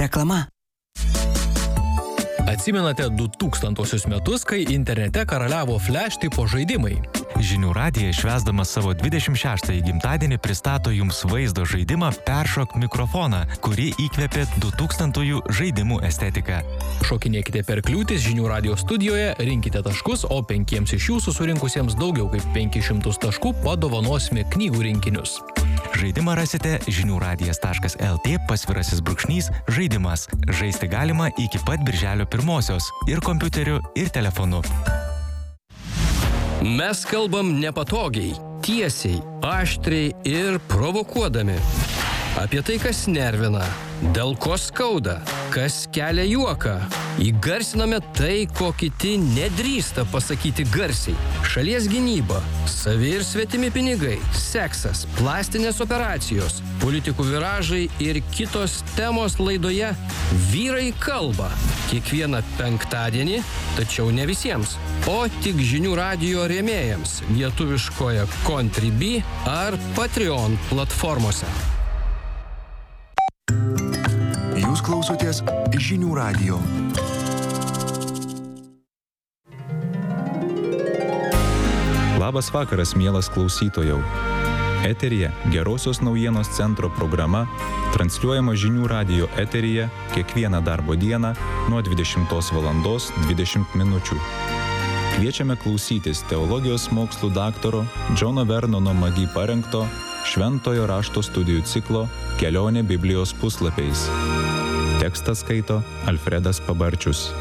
Reklama. Atsimenate 2000 metus, kai internete karaliavo Flash tipo žaidimai? Žinių radijas švęsdamas savo 26-ąjį gimtadienį pristato jums vaizdo žaidimą Peršok mikrofoną, kurį įkvėpė 2000-ųjų žaidimų estetiką. Šokinėkite per kliūtis Žinių radijo studijoje, rinkite taškus, o 5 iš jūsų surinkusiems daugiau kaip 500 taškų padovanosime knygų rinkinius. Žaidimą rasite žiniųradijas.lt/žaidimas. Žaisti galima iki pat birželio 1-osios ir kompiuteriu, ir telefonu. Mes kalbam nepatogiai, tiesiai, aštriai ir provokuodami. Apie tai, kas nervina, dėl ko skauda, kas kelia juoką. Įgarsiname tai, ko kiti nedrįsta pasakyti garsiai. Šalies gynyba, savi ir svetimi pinigai, seksas, plastinės operacijos, politikų viražai ir kitos temos laidoje Vyrai kalba. Kiekvieną penktadienį, tačiau ne visiems, o tik Žinių radijo rėmėjams lietuviškoje Contribui ar Patreon platformose. Jūs klausotės Žinių radijo. Labas vakaras, mielas klausytojau. Eteryje Gerosios naujienos centro programa, transliuojama Žinių radijo eteryje kiekvieną darbo dieną nuo 20:20 min. Kviečiame klausytis teologijos mokslų daktaro Džono Vernono Magi parengto Šventojo rašto studijų ciklo Kelionė Biblijos puslapiais. Tekstą skaito Alfredas Pabarčius.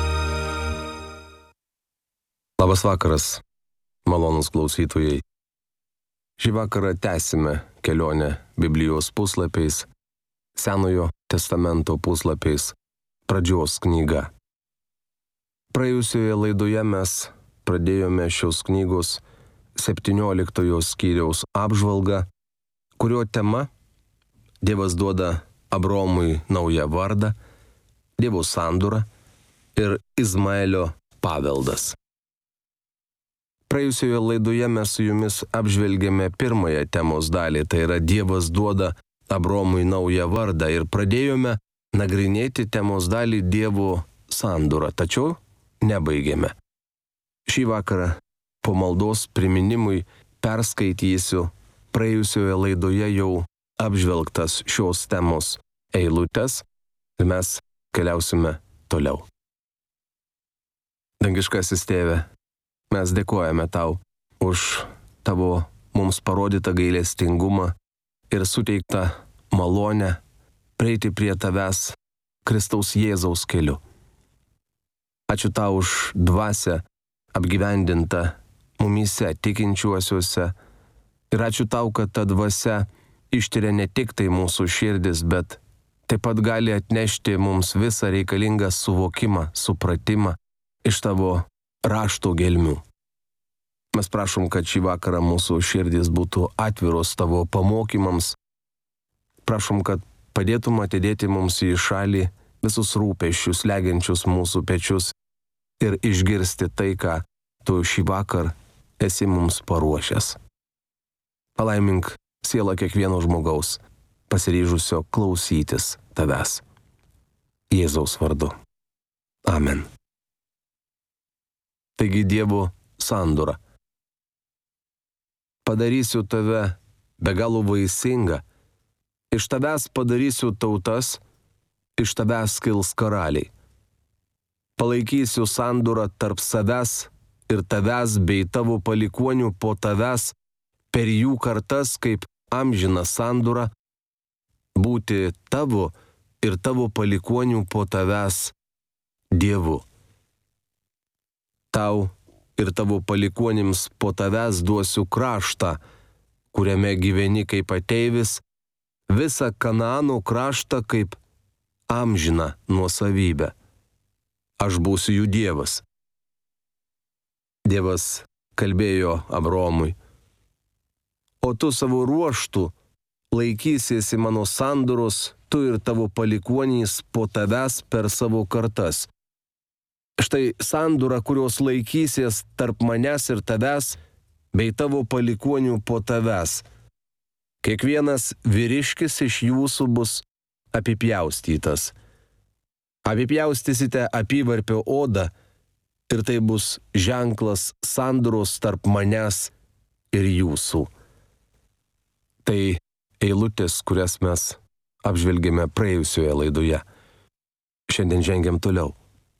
Labas vakaras, malonūs klausytojai. Šį vakarą tęsime kelionę Biblijos puslapiais, Senojo testamento puslapiais, pradžios knyga. Praėjusioje laidoje mes pradėjome šios knygos 17 skyriaus apžvalgą, kurio tema Dievas duoda Abromui naują vardą, Dievo sandūra ir Izmaelio paveldas. Praėjusioje laidoje mes su jumis apžvelgėme pirmąją temos dalį, tai yra Dievas duoda Abromui naują vardą ir pradėjome nagrinėti temos dalį Dievo sandūrą, tačiau nebaigėme. Šį vakarą po maldos priminimui perskaitysiu praėjusioje laidoje jau apžvelgtas šios temos eilutes ir mes keliausime toliau. Dangiškasis Tėve, mes dėkojame Tau už Tavo mums parodytą gailestingumą ir suteiktą malonę prieiti prie Tavęs Kristaus Jėzaus keliu. Ačiū Tau už dvasią apgyvendintą mumyse tikinčiuosiuose ir ačiū Tau, kad ta dvasia ištiria ne tik tai mūsų širdis, bet taip pat gali atnešti mums visą reikalingą suvokimą, supratimą iš Tavo rašto gelmių. Mes prašom, kad šį vakarą mūsų širdis būtų atviros Tavo pamokymams. Prašom, kad padėtum atidėti mums į šalį visus rūpesčius, slegiančius mūsų pečius ir išgirsti tai, ką Tu šį vakar esi mums paruošęs. Palaimink sielą kiekvieno žmogaus, pasiryžusio klausytis Tavęs. Jėzaus vardu. Amen. Taigi Dievo sandūra. Padarysiu tave be galo vaisingą, iš tavęs padarysiu tautas, iš tavęs kils karaliai. Palaikysiu sandūrą tarp savęs ir tavęs bei tavo palikuonių po tavęs per jų kartas kaip amžiną sandūrą, būti tavo ir tavo palikuonių po tavęs Dievu. Tau ir tavo palikuonims po tavęs duosiu kraštą, kuriame gyveni kaip ateivis, visą Kanaano kraštą kaip amžiną nuosavybę. Aš būsiu jų Dievas. Dievas kalbėjo Abromui, o tu savo ruožtu laikysiesi mano sandoros, tu ir tavo palikuonys po tavęs per savo kartas. Štai sandora, kurios laikysies tarp manęs ir tavęs, bei tavo palikuonių po tavęs. Kiekvienas vyriškis iš jūsų bus apipjaustytas, Apipjaustysite apyvarpio odą ir tai bus ženklas sandoros tarp manęs ir jūsų. Tai eilutės, kurias mes apžvelgėme praėjusioje laidoje. Šiandien žengiam toliau.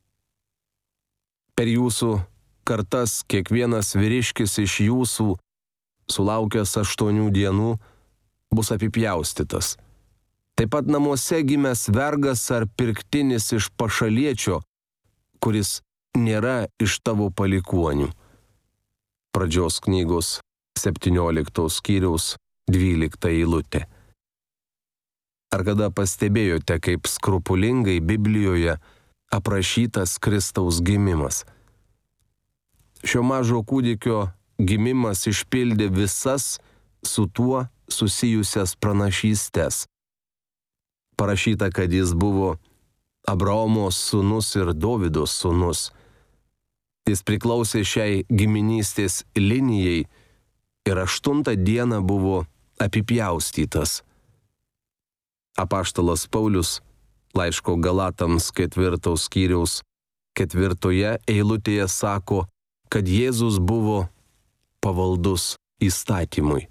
Per jūsų kartas kiekvienas vyriškis iš jūsų, sulaukęs 8 dienų, bus apipjaustytas. Taip pat namuose gimęs vergas ar pirktinis iš pašaliečio, kuris nėra iš tavo palikuonių. Pradžios knygos 17 skyriaus 12 eilutė. Ar kada pastebėjote, kaip skrupulingai Biblijoje aprašytas Kristaus gimimas? Šio mažo kūdikio gimimas išpildė visas su tuo susijusias pranašystes. Parašyta, kad jis buvo Abraomo sūnus ir Dovydo sūnus. Jis priklausė šiai giminystės linijai ir 8 dieną buvo apipjaustytas. Apaštalas Paulius laiško Galatams 4 skyriaus 4 eilutėje sako, kad Jėzus buvo pavaldus įstatymui.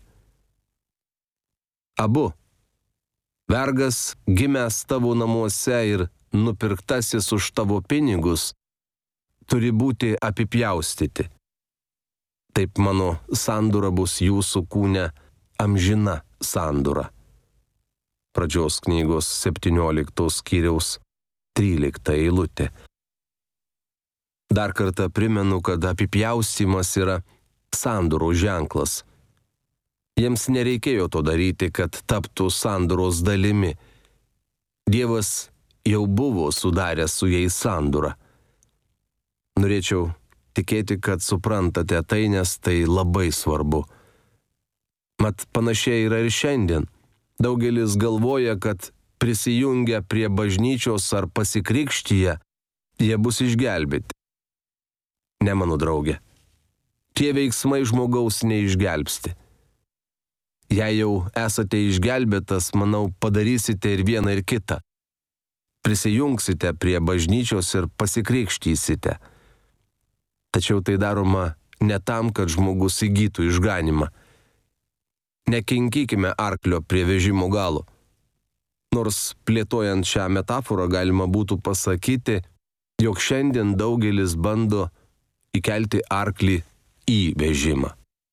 Abu, vergas gimęs tavo namuose ir nupirktasis už tavo pinigus, turi būti apipjaustyti. Taip mano sandora bus jūsų kūne amžina sandora. Pradžios knygos 17 skyriaus 13 eilutė. Dar kartą primenu, kad apipjaustymas yra sandoro ženklas. Jiems nereikėjo to daryti, kad taptų sandoros dalimi. Dievas jau buvo sudaręs su jais sandorą. Norėčiau tikėti, kad suprantate tai, nes tai labai svarbu. Mat panašiai yra ir šiandien. Daugelis galvoja, kad prisijungę prie bažnyčios ar pasikrikštyje, jie bus išgelbėti. Ne, mano draugė. Tie veiksmai žmogaus neišgelbsti. Jei jau esate išgelbėtas, manau, padarysite ir vieną ir kitą. Prisijungsite prie bažnyčios ir pasikrikštysite. Tačiau tai daroma ne tam, kad žmogus įgytų išganimą. Nekinkykime arklio prie vežimo galo. Nors plėtojant šią metaforą galima būtų pasakyti, jog šiandien daugelis bando įkelti arklį į vežimą.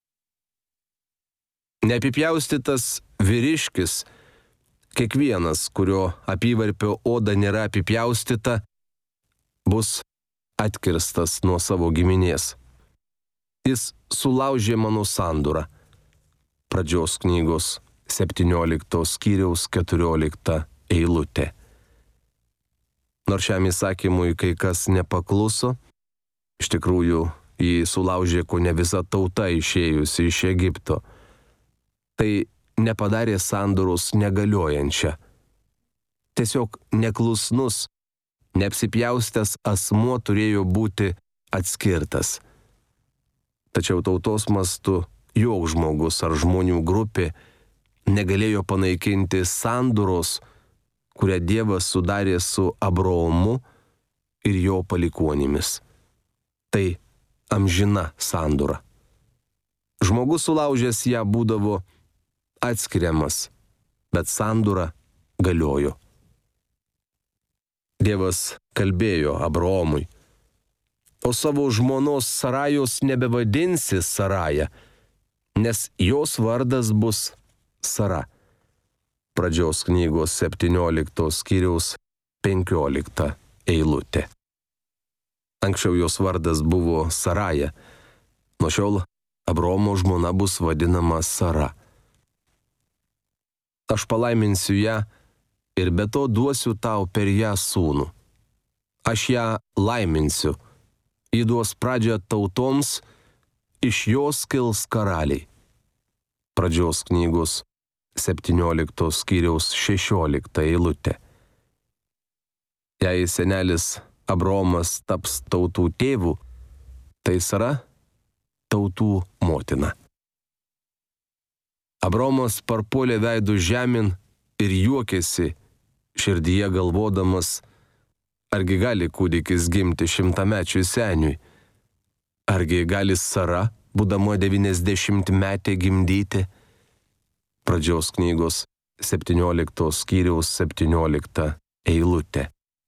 Neapipjaustytas vyriškis, kiekvienas, kurio apyvarpio oda nėra apipjaustyta, bus atkirstas nuo savo giminės. Jis sulaužė mano sandorą. Pradžios knygos 17 skyriaus 14 eilutė. Nors šiam įsakymui kai kas nepakluso, iš tikrųjų jį sulaužė kone visa tauta išėjusi iš Egipto. Tai nepadarė sandoros negaliojančią. Tiesiog neklusnus, neapsipjaustęs asmuo turėjo būti atskirtas. Tačiau tautos mastu joks žmogus ar žmonių grupė negalėjo panaikinti sandoros, kurią Dievas sudarė su Abraomu ir jo palikuonimis. Tai amžina sandora. Žmogus sulaužęs ją būdavo atskiriamas, bet sandora galiojo. Dievas kalbėjo Abraomui: o savo žmonos Sarajos nebevadinsi Saraja, nes jos vardas bus Sara. Pradžios knygos 17 skyriaus 15 eilutė. Anksčiau jos vardas buvo Saraja. Nuo šiol Abraomo žmona bus vadinama Sara. Aš palaiminsiu ją ir be to duosiu tau per ją sūnų. Aš ją laiminsiu. Ji duos pradžią tautoms, iš jos kils karaliai. Pradžios knygos 17 skyriaus 16 eilutė. Jei senelis Abraomas taps tautų tėvu, tai Sara tautų motina. Abraomas parpuolė veidų žemyn ir juokėsi, širdyje galvodamas: Argi gali kūdikis gimti 100-mečiui seniui? Argi gali Sara, būdama 90-metė, gimdyti? Pradžios knygos 17 skyriaus 17 eilutė.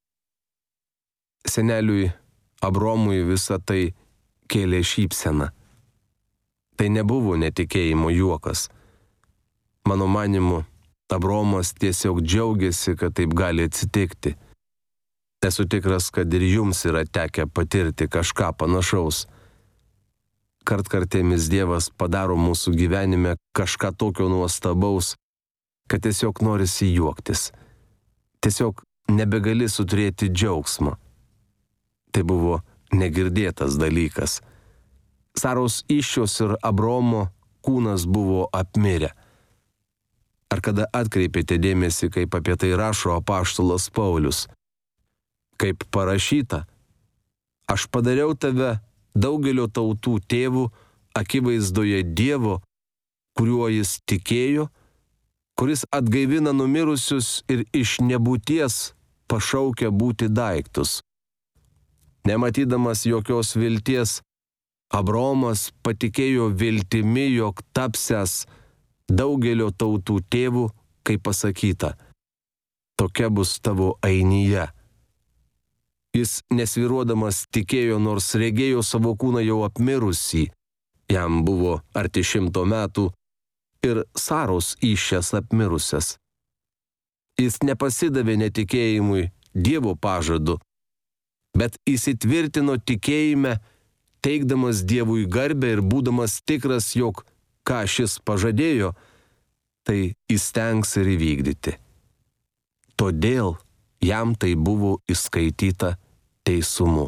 Seneliui Abromui visą tai kėlė šypseną. Tai nebuvo netikėjimo juokas. Mano manimu, Abromas tiesiog džiaugiasi, kad taip gali atsitikti. Esu tikras, kad ir jums yra tekę patirti kažką panašaus. Kartkartėmis Dievas padaro mūsų gyvenime kažką tokio nuostabaus, kad tiesiog norisi juoktis. Tiesiog nebegali suturėti džiaugsmo. Tai buvo negirdėtas dalykas. Saros įsčios ir Abromo kūnas buvo apmirę. Ar kada atkreipėte dėmesį, kaip apie tai rašo apaštalas Paulius? Kaip parašyta, aš padariau tave daugelio tautų tėvų akivaizdoje Dievo, kuriuo jis tikėjo, kuris atgaivina numirusius ir iš nebūties pašaukia būti daiktus. Nematydamas jokios vilties, Abromas patikėjo viltimi, jog tapsęs daugelio tautų tėvų, kaip pasakyta, tokia bus tavo ainija. Jis nesvyruodamas tikėjo, nors regėjo savo kūną jau apmirusį, jam buvo arti 100 metų ir Saros įsčias apmirusias. Jis nepasidavė netikėjimui Dievo pažadu, bet įsitvirtino tikėjime, teikdamas Dievui garbę ir būdamas tikras, jog ką šis pažadėjo, tai įstengs ir įvykdyti. Todėl jam tai buvo įskaityta teisumu.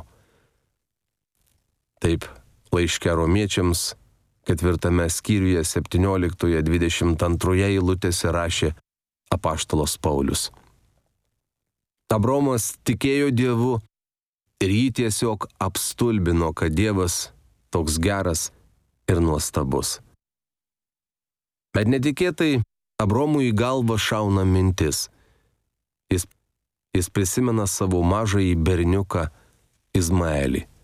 Taip, laiške Romiečiams 4 skyriuje 17-22 eilutėse rašė apaštalas Paulius. Abromas tikėjo Dievu ir jį tiesiog apstulbino, kad Dievas toks geras ir nuostabus. Bet netikėtai Abromui į galvą šauna mintis. Jis prisimena savo mažąjį berniuką Izmaelį.